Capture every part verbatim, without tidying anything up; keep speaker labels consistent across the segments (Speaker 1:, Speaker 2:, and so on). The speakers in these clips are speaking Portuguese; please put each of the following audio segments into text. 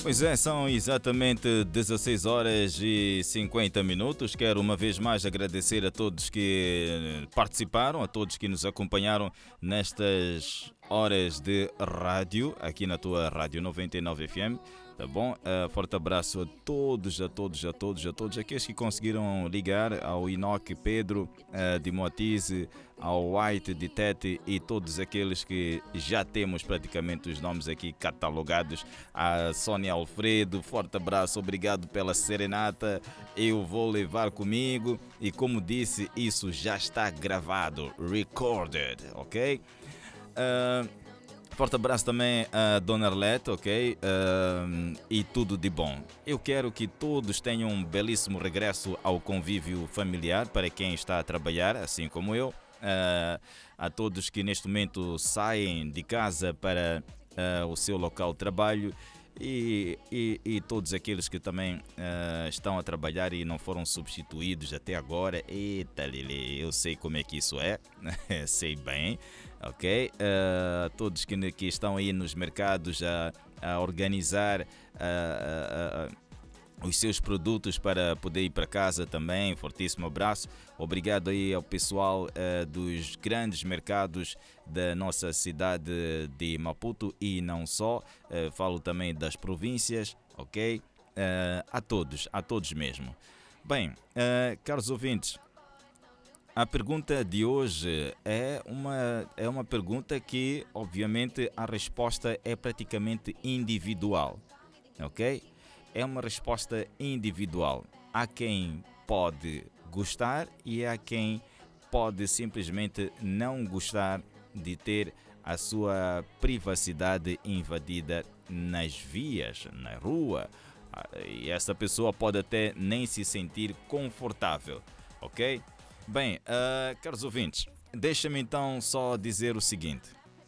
Speaker 1: Pois é, são exatamente dezasseis horas e cinquenta minutos. Quero uma vez mais agradecer a todos que participaram, a todos que nos acompanharam nestas horas de rádio, aqui na tua Rádio noventa e nove F M. Tá bom? Uh, forte abraço a todos, a todos, a todos, a todos. Aqueles que conseguiram ligar, ao Inoque Pedro uh, de Moatize, ao White de Tete e todos aqueles que já temos praticamente os nomes aqui catalogados. A Sônia Alfredo, forte abraço, obrigado pela serenata. Eu vou levar comigo e, como disse, isso já está gravado, recorded, ok? Uh, Forte abraço também a Dona Arlete, ok? Uh, e tudo de bom. Eu quero que todos tenham um belíssimo regresso ao convívio familiar para quem está a trabalhar, assim como eu. Uh, a todos que neste momento saem de casa para uh, o seu local de trabalho e, e, e todos aqueles que também uh, estão a trabalhar e não foram substituídos até agora. Eita, Lili, eu sei como é que isso é, sei bem. Ok? Uh, todos que, que estão aí nos mercados a, a organizar uh, uh, uh, os seus produtos para poder ir para casa também, fortíssimo abraço. Obrigado aí ao pessoal uh, dos grandes mercados da nossa cidade de Maputo e não só, uh, falo também das províncias, ok? Uh, a todos, a todos mesmo. Bem, uh, caros ouvintes, a pergunta de hoje é uma, é uma pergunta que, obviamente, a resposta é praticamente individual, ok? É uma resposta individual. Há quem pode gostar e há quem pode simplesmente não gostar de ter a sua privacidade invadida nas vias, na rua. E essa pessoa pode até nem se sentir confortável, ok? Bem, uh, caros ouvintes, deixa-me então só dizer o seguinte.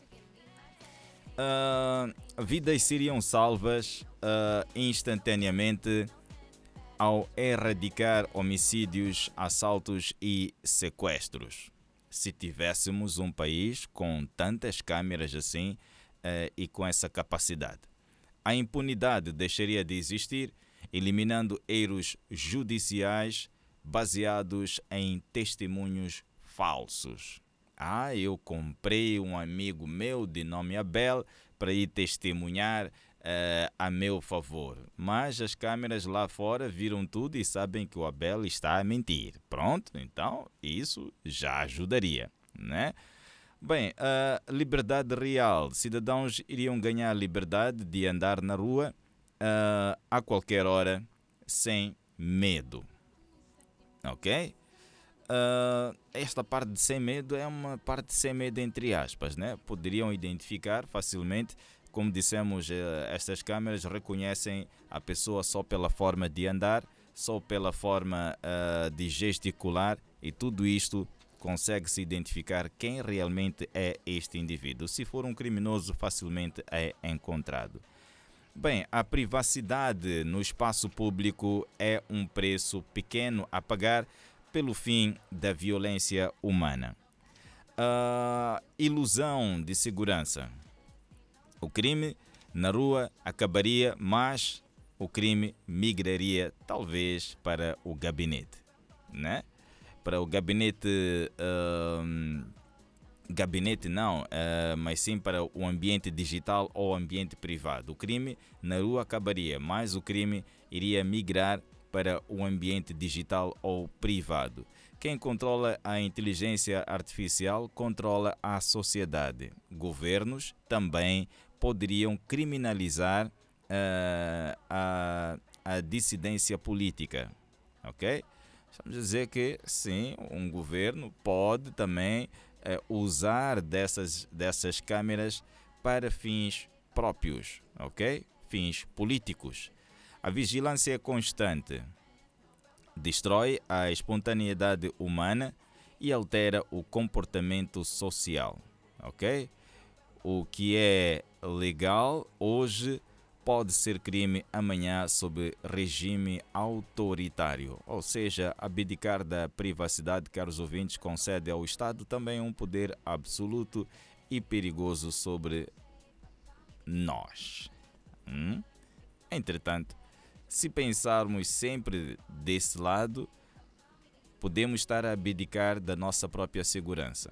Speaker 1: Uh, vidas seriam salvas uh, instantaneamente ao erradicar homicídios, assaltos e sequestros. Se tivéssemos um país com tantas câmeras assim uh, e com essa capacidade. A impunidade deixaria de existir, eliminando erros judiciais baseados em testemunhos falsos. Ah, eu comprei um amigo meu de nome Abel para ir testemunhar uh, a meu favor. Mas as câmeras lá fora viram tudo e sabem que o Abel está a mentir. Pronto, então isso já ajudaria, né? Bem, a liberdade real. Cidadãos iriam ganhar a liberdade de andar na rua uh, a qualquer hora sem medo. Ok? Uh, esta parte de sem medo é uma parte de sem medo entre aspas, né? Poderiam identificar facilmente, como dissemos, uh, estas câmeras reconhecem a pessoa só pela forma de andar, só pela forma uh, de gesticular e tudo isto consegue-se identificar quem realmente é este indivíduo. Se for um criminoso, facilmente é encontrado. Bem, a privacidade no espaço público é um preço pequeno a pagar pelo fim da violência humana. A ilusão de segurança. O crime na rua acabaria, mas o crime migraria talvez para o gabinete, né? Para o gabinete... Uh, Gabinete não, uh, mas sim para o ambiente digital ou ambiente privado. O crime na rua acabaria, mas o crime iria migrar para o ambiente digital ou privado. Quem controla a inteligência artificial controla a sociedade. Governos também poderiam criminalizar uh, a, a dissidência política, ok? Estamos a dizer que sim, um governo pode também usar dessas, dessas câmeras para fins próprios, ok? Fins políticos. A vigilância constante destrói a espontaneidade humana e altera o comportamento social, ok? O que é legal hoje pode ser crime amanhã sob regime autoritário. Ou seja, abdicar da privacidade, caros ouvintes, concede ao Estado também um poder absoluto e perigoso sobre nós. Hum? Entretanto, se pensarmos sempre desse lado, podemos estar a abdicar da nossa própria segurança.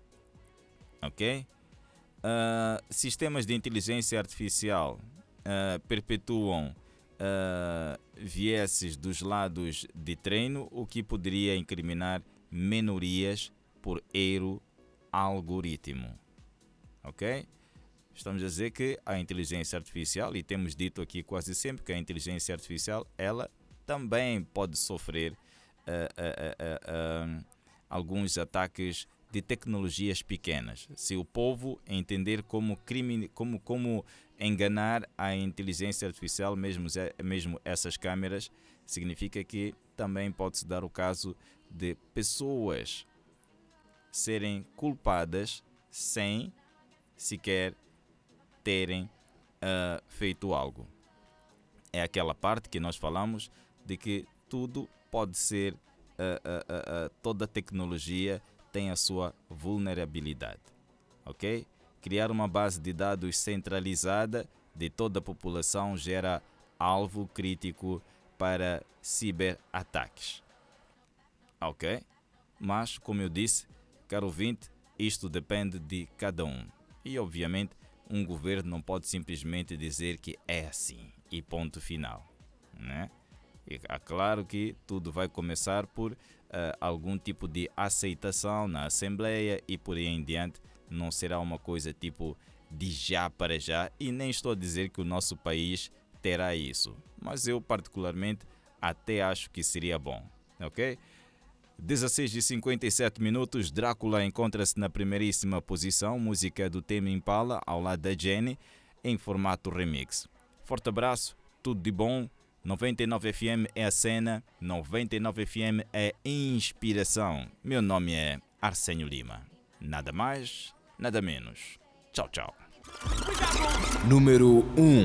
Speaker 1: Ok? Uh, sistemas de inteligência artificial uh, perpetuam uh, vieses dos lados de treino, o que poderia incriminar minorias por erro algoritmo. Ok? Estamos a dizer que a inteligência artificial, e temos dito aqui quase sempre que a inteligência artificial, ela também pode sofrer uh, uh, uh, uh, uh, alguns ataques de tecnologias pequenas. Se o povo entender como, crime, como, como enganar a inteligência artificial, mesmo, mesmo essas câmeras, significa que também pode-se dar o caso de pessoas serem culpadas sem sequer terem uh, feito algo. É aquela parte que nós falamos de que tudo pode ser, uh, uh, uh, uh, toda tecnologia tem a sua vulnerabilidade. Ok? Criar uma base de dados centralizada de toda a população gera alvo crítico para ciberataques. Ok? Mas, como eu disse, caro ouvinte, isto depende de cada um. E, obviamente, um governo não pode simplesmente dizer que é assim e ponto final, né? E é claro que tudo vai começar por uh, algum tipo de aceitação na Assembleia e por aí em diante. Não será uma coisa tipo de já para já, e nem estou a dizer que o nosso país terá isso, mas eu particularmente até acho que seria bom, ok? dezesseis e cinquenta e sete minutos, Drácula encontra-se na primeiríssima posição, música do Tame Impala ao lado da Jenny em formato remix. Forte abraço, tudo de bom. noventa e nove F M é a cena, noventa e nove F M é inspiração. Meu nome é Arsenio Lima. Nada mais, nada menos. Tchau, tchau.
Speaker 2: Número um.